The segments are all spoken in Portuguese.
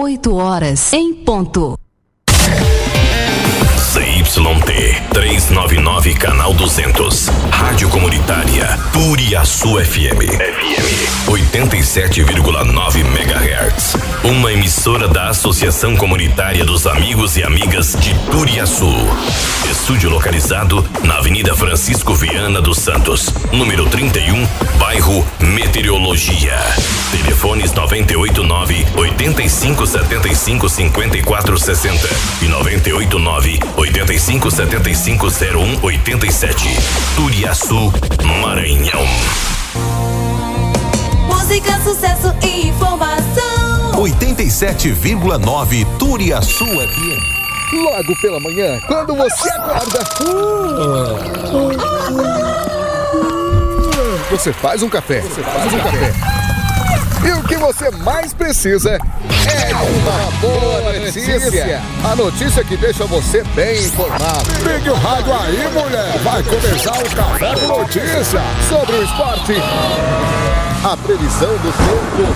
8 horas em ponto. ZYT 399, canal 200. Rádio Comunitária Turiaçu FM 87,9 MHz. Uma emissora da Associação Comunitária dos Amigos e Amigas de Turiaçu. Estúdio localizado na Avenida Francisco Viana dos Santos, número 31, bairro Meteorologia. Telefones 989-8575-5460 e 989-8575-0187. Turiaçu, Maranhão. Música, sucesso e informação. 87,9 Turiaçu FM. Logo pela manhã, quando você acorda, você faz um café. E o que você mais precisa é uma boa notícia. A notícia que deixa você bem informado. Ligue o rádio aí, mulher. Vai começar o Café com Notícia. Sobre o esporte, a previsão do tempo,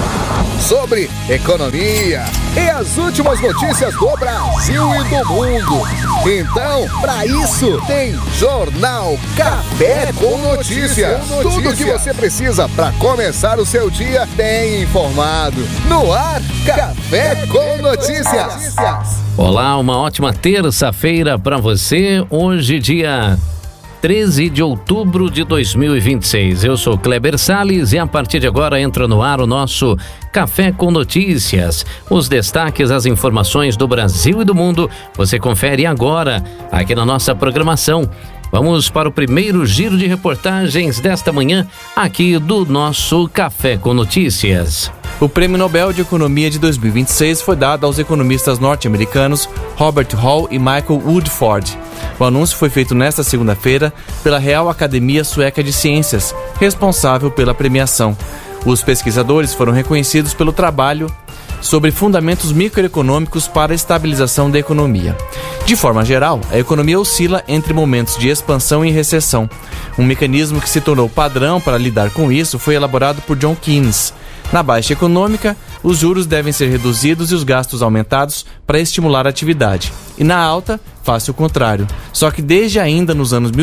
sobre economia e as últimas notícias do Brasil e do mundo. Então, para isso, tem Jornal Café com Notícias. Tudo que você precisa para começar o seu dia bem informado. No ar, Café com Notícias. Olá, uma ótima terça-feira para você. Hoje, dia 13 de outubro de 2026. Eu sou Kleber Salles e a partir de agora entra no ar o nosso Café com Notícias. Os destaques, as informações do Brasil e do mundo, você confere agora aqui na nossa programação. Vamos para o primeiro giro de reportagens desta manhã aqui do nosso Café com Notícias. O Prêmio Nobel de Economia de 2026 foi dado aos economistas norte-americanos Robert Hall e Michael Woodford. O anúncio foi feito nesta segunda-feira pela Real Academia Sueca de Ciências, responsável pela premiação. Os pesquisadores foram reconhecidos pelo trabalho sobre fundamentos microeconômicos para a estabilização da economia. De forma geral, a economia oscila entre momentos de expansão e recessão. Um mecanismo que se tornou padrão para lidar com isso foi elaborado por John Keynes. Na baixa econômica, os juros devem ser reduzidos e os gastos aumentados para estimular a atividade. E na alta, faz o contrário. Só que desde ainda nos anos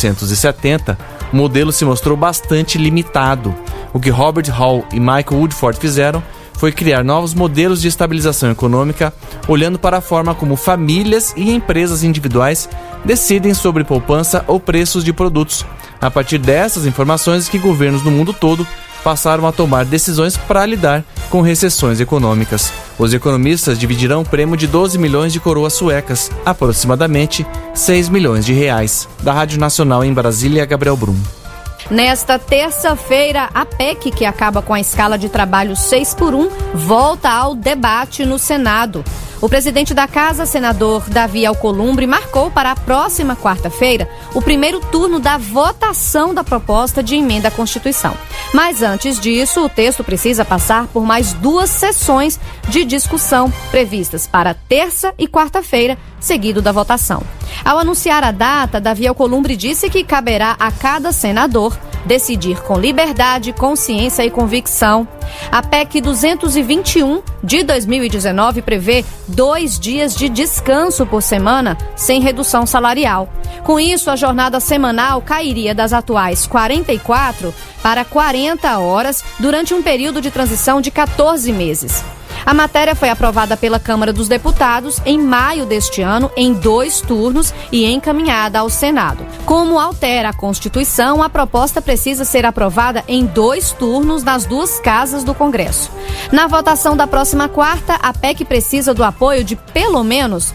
1970, o modelo se mostrou bastante limitado. O que Robert Hall e Michael Woodford fizeram foi criar novos modelos de estabilização econômica, olhando para a forma como famílias e empresas individuais decidem sobre poupança ou preços de produtos. A partir dessas informações que governos no mundo todo passaram a tomar decisões para lidar com recessões econômicas. Os economistas dividirão o prêmio de 12 milhões de coroas suecas, aproximadamente 6 milhões de reais. Da Rádio Nacional em Brasília, Gabriel Brum. Nesta terça-feira, a PEC, que acaba com a escala de trabalho 6x1, volta ao debate no Senado. O presidente da Casa, senador Davi Alcolumbre, marcou para a próxima quarta-feira o primeiro turno da votação da proposta de emenda à Constituição. Mas antes disso, o texto precisa passar por mais 2 sessões de discussão previstas para terça e quarta-feira, seguido da votação. Ao anunciar a data, Davi Alcolumbre disse que caberá a cada senador decidir com liberdade, consciência e convicção. A PEC 221 de 2019 prevê 2 dias de descanso por semana sem redução salarial. Com isso, a jornada semanal cairia das atuais 44 para 40 horas durante um período de transição de 14 meses. A matéria foi aprovada pela Câmara dos Deputados em maio deste ano, em 2 turnos e encaminhada ao Senado. Como altera a Constituição, a proposta precisa ser aprovada em 2 turnos nas 2 casas do Congresso. Na votação da próxima quarta, a PEC precisa do apoio de pelo menos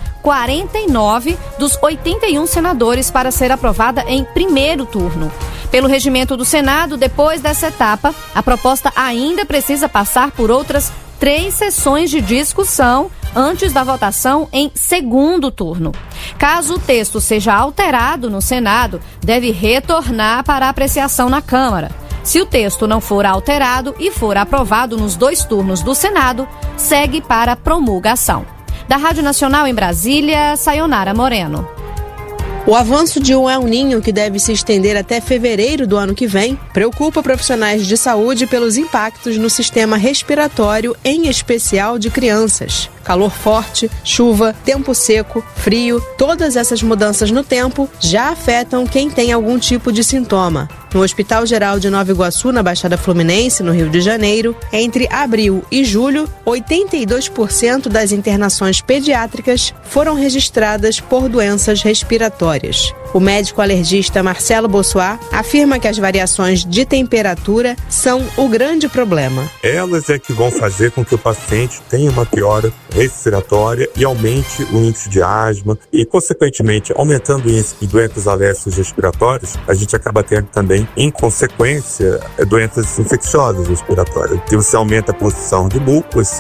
49 dos 81 senadores para ser aprovada em primeiro turno. Pelo regimento do Senado, depois dessa etapa, a proposta ainda precisa passar por outras 3 sessões de discussão antes da votação em segundo turno. Caso o texto seja alterado no Senado, deve retornar para apreciação na Câmara. Se o texto não for alterado e for aprovado nos 2 turnos do Senado, segue para promulgação. Da Rádio Nacional em Brasília, Sayonara Moreno. O avanço de um El Niño, que deve se estender até fevereiro do ano que vem, preocupa profissionais de saúde pelos impactos no sistema respiratório, em especial de crianças. Calor forte, chuva, tempo seco, frio, todas essas mudanças no tempo já afetam quem tem algum tipo de sintoma. No Hospital Geral de Nova Iguaçu, na Baixada Fluminense, no Rio de Janeiro, entre abril e julho, 82% das internações pediátricas foram registradas por doenças respiratórias. O médico alergista Marcelo Bossoat afirma que as variações de temperatura são o grande problema. Elas é que vão fazer com que o paciente tenha uma piora respiratória e aumente o índice de asma e, consequentemente, aumentando o índice de doenças alérgicas respiratórias, a gente acaba tendo também, em consequência, doenças infecciosas respiratórias. Então, você aumenta a posição de mucos,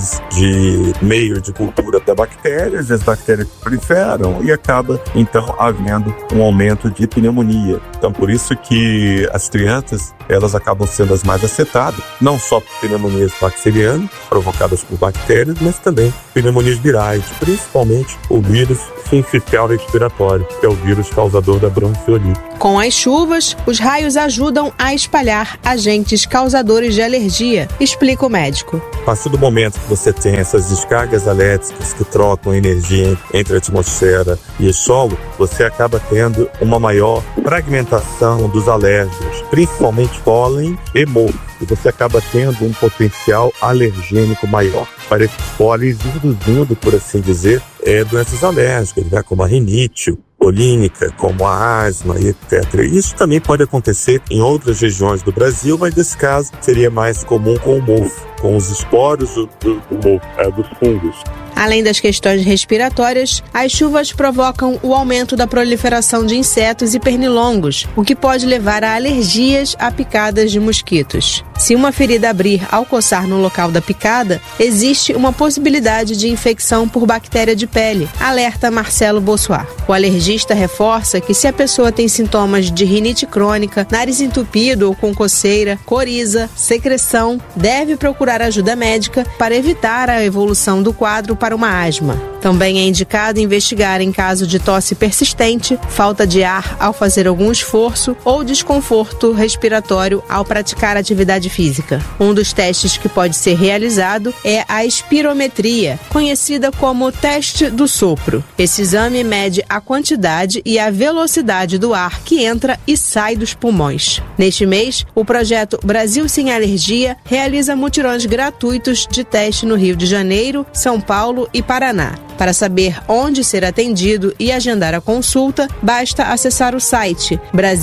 de meio de cultura da bactéria, as bactérias proliferam e acaba, então, havendo um aumento de pneumonia. Então, por isso que as crianças, elas acabam sendo as mais afetadas, não só por pneumonias bacterianas, provocadas por bactérias, mas também pneumonias virais, principalmente o vírus sincicial respiratório, que é o vírus causador da bronquiolite. Com as chuvas, os raios ajudam a espalhar agentes causadores de alergia, explica o médico. A partir do momento que você tem essas descargas elétricas que trocam energia entre a atmosfera e o solo, você acaba tendo uma maior fragmentação dos alérgenos, principalmente pólen e mofo. E você acaba tendo um potencial alergênico maior. Para esses pólenes, induzindo, por assim dizer, doenças alérgicas, né, como a rinite polínica, como a asma e etc. Isso também pode acontecer em outras regiões do Brasil, mas nesse caso seria mais comum com o mofo, com os esporos do mofo, dos fungos. Além das questões respiratórias, as chuvas provocam o aumento da proliferação de insetos e pernilongos, o que pode levar a alergias a picadas de mosquitos. Se uma ferida abrir ao coçar no local da picada, existe uma possibilidade de infecção por bactéria de pele, alerta Marcelo Bossoat. O alergista reforça que se a pessoa tem sintomas de rinite crônica, nariz entupido ou com coceira, coriza, secreção, deve procurar ajuda médica para evitar a evolução do quadro para uma asma. Também é indicado investigar em caso de tosse persistente, falta de ar ao fazer algum esforço ou desconforto respiratório ao praticar atividade física. Um dos testes que pode ser realizado é a espirometria, conhecida como teste do sopro. Esse exame mede a quantidade e a velocidade do ar que entra e sai dos pulmões. Neste mês, o projeto Brasil Sem Alergia realiza mutirões gratuitos de teste no Rio de Janeiro, São Paulo e Paraná. Para saber onde ser atendido e agendar a consulta, basta acessar o site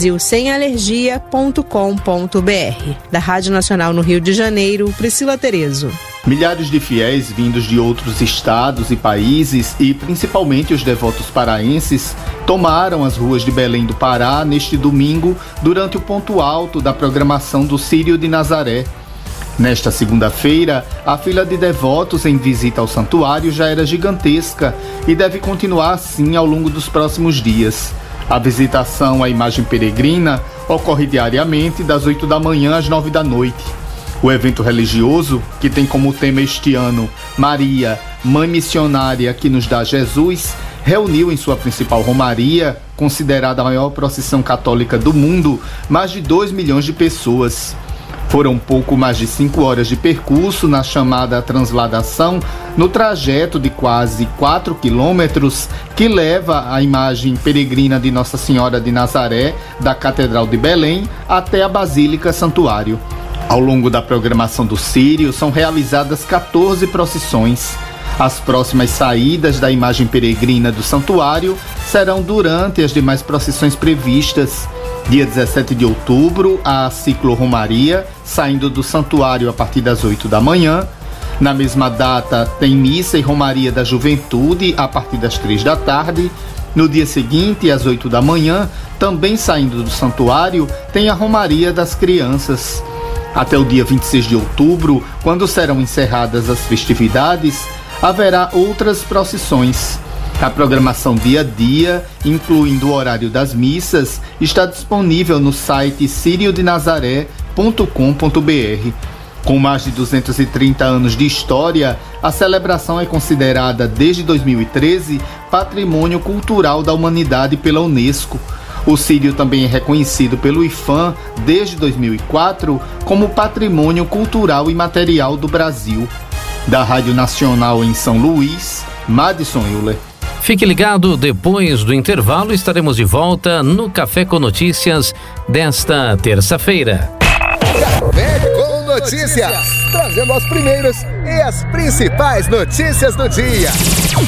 brasilsemalergia.com.br. Da Rádio Nacional no Rio de Janeiro, Priscila Terezo. Milhares de fiéis vindos de outros estados e países e principalmente os devotos paraenses tomaram as ruas de Belém do Pará neste domingo durante o ponto alto da programação do Círio de Nazaré. Nesta segunda-feira, a fila de devotos em visita ao santuário já era gigantesca e deve continuar assim ao longo dos próximos dias. A visitação à imagem peregrina ocorre diariamente das 8 da manhã às 9 da noite. O evento religioso, que tem como tema este ano Maria, Mãe Missionária que nos dá Jesus, reuniu em sua principal romaria, considerada a maior procissão católica do mundo, mais de 2 milhões de pessoas. Foram pouco mais de 5 horas de percurso na chamada transladação, no trajeto de quase 4 quilômetros que leva a imagem peregrina de Nossa Senhora de Nazaré, da Catedral de Belém, até a Basílica Santuário. Ao longo da programação do Círio, são realizadas 14 procissões. As próximas saídas da imagem peregrina do santuário serão durante as demais procissões previstas. Dia 17 de outubro, a ciclorromaria, saindo do santuário a partir das 8 da manhã. Na mesma data, tem missa e romaria da juventude a partir das 3 da tarde. No dia seguinte, às 8 da manhã, também saindo do santuário, tem a romaria das crianças. Até o dia 26 de outubro, quando serão encerradas as festividades, haverá outras procissões. A programação dia a dia, incluindo o horário das missas, está disponível no site ciriodenazaré.com.br. Com mais de 230 anos de história, a celebração é considerada desde 2013 Patrimônio Cultural da Humanidade pela Unesco. O Sírio também é reconhecido pelo IPHAN desde 2004 como Patrimônio Cultural Imaterial do Brasil. Da Rádio Nacional em São Luís, Madison Euler. Fique ligado, depois do intervalo estaremos de volta no Café com Notícias desta terça-feira. Café com Notícias, trazendo as primeiras e as principais notícias do dia.